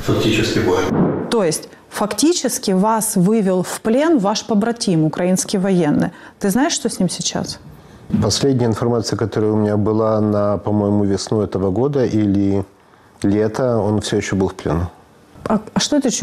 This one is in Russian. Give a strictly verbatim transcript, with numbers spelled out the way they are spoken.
Фактически бой. То есть фактически вас вывел в плен ваш побратим, украинский военный. Ты знаешь, что с ним сейчас? Последняя информация, которая у меня была на, по-моему, весну этого года или лето, он все еще был в плену. А, а что это